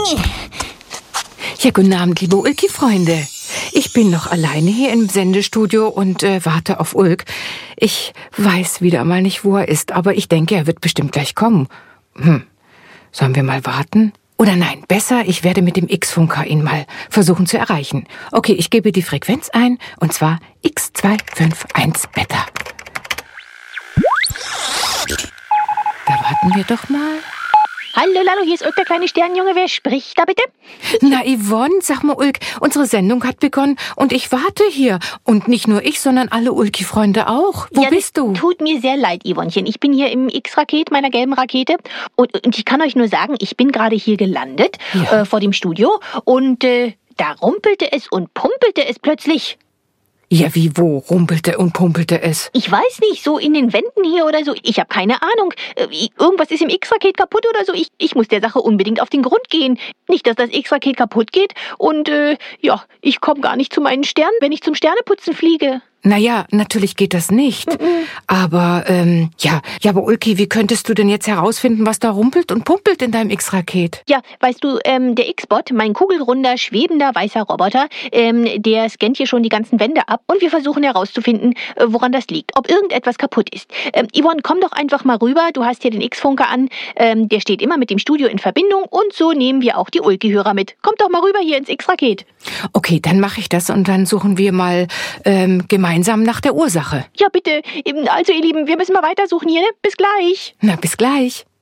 Ja, guten Abend, liebe Ulki-Freunde. Ich bin noch alleine hier im Sendestudio und warte auf Ulk. Ich weiß wieder mal nicht, wo er ist, aber ich denke, er wird bestimmt gleich kommen. Sollen wir mal warten? Oder nein, besser, ich werde mit dem X-Funker ihn mal versuchen zu erreichen. Okay, ich gebe die Frequenz ein, und zwar X251 Beta. Da warten wir doch mal. Hallo, Lalo, hier ist Ulk, der kleine Sternenjunge. Wer spricht da bitte? Na, Yvonne, sag mal, Ulk, unsere Sendung hat begonnen und ich warte hier. Und nicht nur ich, sondern alle Ulki-Freunde auch. Wo bist du? Tut mir sehr leid, Yvonnchen. Ich bin hier im X-Raket, meiner gelben Rakete. Und ich kann euch nur sagen, ich bin gerade hier gelandet, vor dem Studio. Und da rumpelte es und pumpelte es plötzlich. Ja, wie, wo rumpelte und pumpelte es? Ich weiß nicht, so in den Wänden hier oder so. Ich habe keine Ahnung. Irgendwas ist im X-Raket kaputt oder so. Ich muss der Sache unbedingt auf den Grund gehen. Nicht, dass das X-Raket kaputt geht. Und ich komme gar nicht zu meinen Sternen, wenn ich zum Sterneputzen fliege. Naja, natürlich geht das nicht. Aber, aber Ulki, wie könntest du denn jetzt herausfinden, was da rumpelt und pumpelt in deinem X-Raket? Ja, weißt du, der X-Bot, mein kugelrunder, schwebender, weißer Roboter, der scannt hier schon die ganzen Wände ab und wir versuchen herauszufinden, woran das liegt, ob irgendetwas kaputt ist. Yvonne, komm doch einfach mal rüber, du hast hier den X-Funker an, der steht immer mit dem Studio in Verbindung und so nehmen wir auch die Ulki-Hörer mit. Kommt doch mal rüber hier ins X-Raket. Okay, dann mache ich das und dann suchen wir mal gemeinsam nach der Ursache. Ja, bitte. Also, ihr Lieben, wir müssen mal weitersuchen hier, ne? Bis gleich. Na, bis gleich.